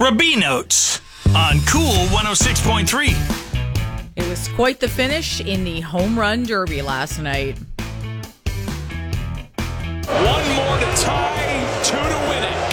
Rabinotes on Cool 106.3. It was quite the finish in the home run derby last night. One more to tie, two to win it.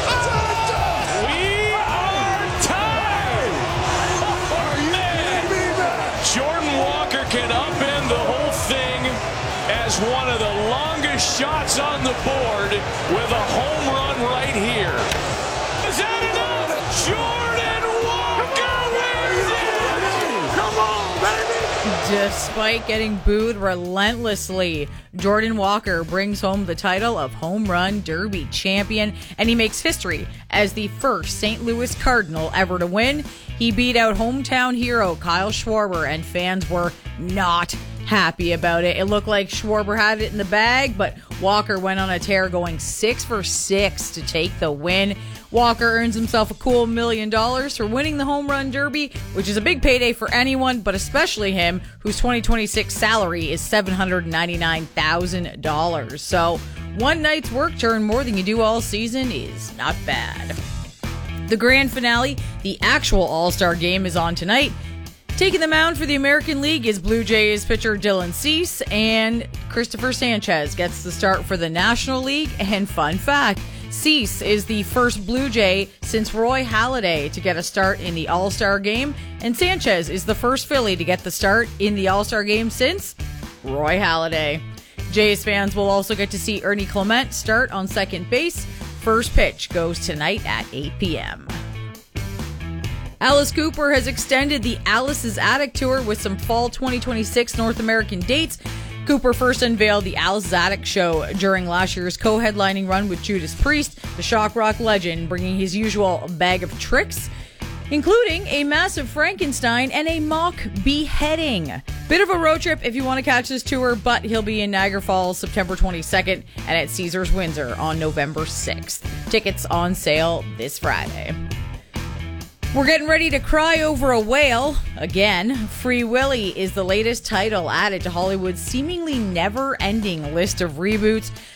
We are tied! Oh, man! Jordan Walker can upend the whole thing as one of the longest shots on the board with a home run right here. Is that enough? Jordan Walker wins it! Come on, baby! Despite getting booed relentlessly, Jordan Walker brings home the title of Home Run Derby champion, and he makes history as the first St. Louis Cardinal ever to win. He beat out hometown hero Kyle Schwarber, and fans were not happy about it. It looked like Schwarber had it in the bag, but Walker went on a tear, going 6 for 6 to take the win. Walker earns himself a cool $1 million for winning the Home Run Derby, which is a big payday for anyone, but especially him, whose 2026 salary is $799,000. So one night's work to earn more than you do all season is not bad. The grand finale, the actual All-Star game, is on tonight. Taking the mound for the American League is Blue Jays pitcher Dylan Cease, and Christopher Sanchez gets the start for the National League. And fun fact, Cease is the first Blue Jay since Roy Halladay to get a start in the All-Star game, and Sanchez is the first Philly to get the start in the All-Star game since Roy Halladay. Jays fans will also get to see Ernie Clement start on second base. First pitch goes tonight at 8 p.m. Alice Cooper has extended the Alice's Attic Tour with some fall 2026 North American dates. Cooper first unveiled the Alice's Attic show during last year's co-headlining run with Judas Priest, the shock rock legend, bringing his usual bag of tricks, including a massive Frankenstein and a mock beheading. Bit of a road trip if you want to catch this tour, but he'll be in Niagara Falls September 22nd and at Caesars Windsor on November 6th. Tickets on sale this Friday. We're getting ready to cry over a whale again. Free Willy is the latest title added to Hollywood's seemingly never-ending list of reboots.